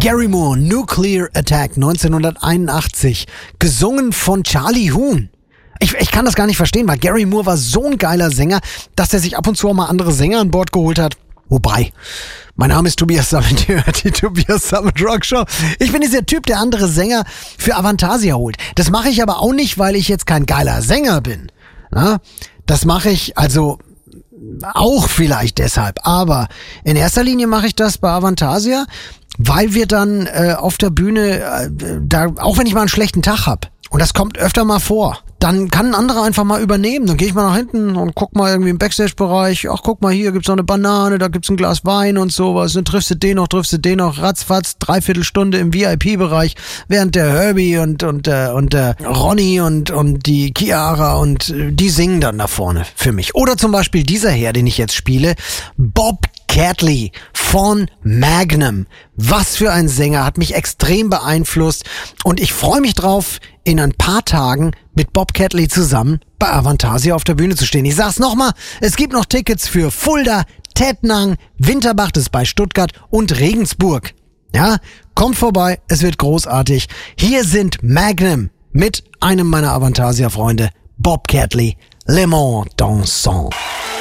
Gary Moore, Nuclear Attack 1981, gesungen von Charlie Huhn. Ich kann das gar nicht verstehen, weil Gary Moore war so ein geiler Sänger, dass er sich ab und zu auch mal andere Sänger an Bord geholt hat. Wobei, mein Name ist Tobias Sammet, die Tobias Sammet Rock Show. Ich bin dieser Typ, der andere Sänger für Avantasia holt. Das mache ich aber auch nicht, weil ich jetzt kein geiler Sänger bin. Na? Das mache ich also auch vielleicht deshalb. Aber in erster Linie mache ich das bei Avantasia, weil wir dann auf der Bühne, auch wenn ich mal einen schlechten Tag hab, und das kommt öfter mal vor, dann kann ein anderer einfach mal übernehmen. Dann gehe ich mal nach hinten und guck mal irgendwie im Backstage-Bereich. Ach, guck mal, hier gibt's noch eine Banane, da gibt's ein Glas Wein und sowas. Dann triffst du den noch, ratzfatz, 3/4 Stunde im VIP-Bereich, während der Herbie und der Ronny und die Chiara und die singen dann da vorne für mich. Oder zum Beispiel dieser Herr, den ich jetzt spiele, Bob Catley von Magnum. Was für ein Sänger, hat mich extrem beeinflusst und ich freue mich drauf, in ein paar Tagen mit Bob Catley zusammen bei Avantasia auf der Bühne zu stehen. Ich sag's nochmal, es gibt noch Tickets für Fulda, Tettnang, Winterbach, das ist bei Stuttgart und Regensburg. Ja, kommt vorbei, es wird großartig. Hier sind Magnum mit einem meiner Avantasia-Freunde, Bob Catley, Le Monde Dansant.